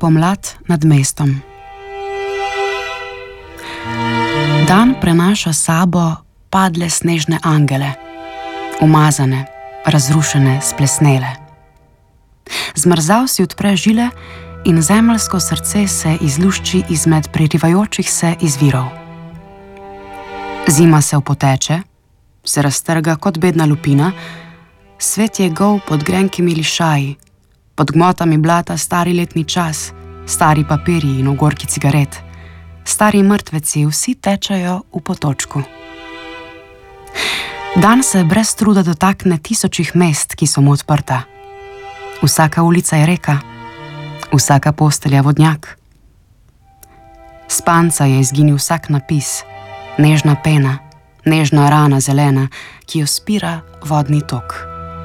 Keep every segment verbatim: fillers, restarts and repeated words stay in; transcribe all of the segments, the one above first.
Pomlad nad mestom. Dan prenaša sabo padle snežne angele, umazane, razrušene, splesnele. Zmrzav si odpre žile in zemeljsko srce se izlušči izmed prerivajočih se izvirov. Zima se opoteče, se raztrga kot bedna lupina, svet je gol pod grenkimi lišaji, pod gmotami blata stari letni čas, stari papirji in ogorki cigaret, stari mrtveci, vsi tečajo v potočku. Dan se brez truda dotakne tisočih mest, ki so mu odprta. Vsaka ulica je reka, vsaka postelja vodnjak. Spanca je izginil vsak napis, nežna pena, nežna rana zelena, ki jo spira vodni tok.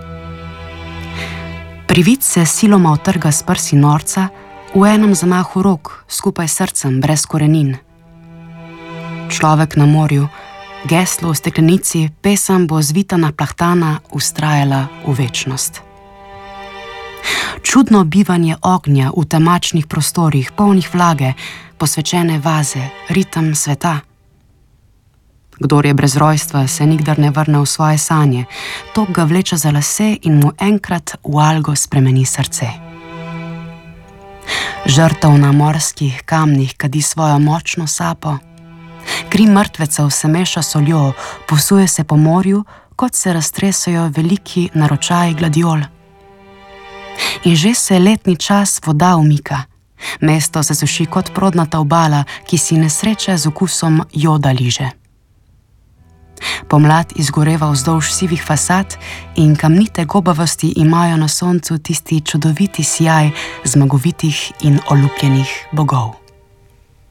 Privid se siloma otrga s prsi norca, v enem zamahu rok, skupaj s srcem, brez korenin. Človek na morju, geslo v steklenici, pesem bo zvitana plahtana ustrajala v večnost. Čudno bivanje ognja v temačnih prostorih, polnih vlage, posvečene vaze, ritem sveta. Kdor je brez rojstva, se nikdar ne vrne v svoje sanje, tok ga vleče za lase in mu enkrat v algo spremeni srce. Žrtev na morskih kamnih kadi svojo močno sapo, kri mrtvecev se meša soljo, posuje se po morju, kot se raztresajo veliki naročaji gladiol. In že se letni čas voda umika, mesto se suši kot prodnata obala, ki si nesreče z okusom joda liže. Pomlad izgoreva vzdolž sivih fasad in kamnite gobavosti imajo na soncu tisti čudoviti sijaj zmagovitih in olupljenih bogov.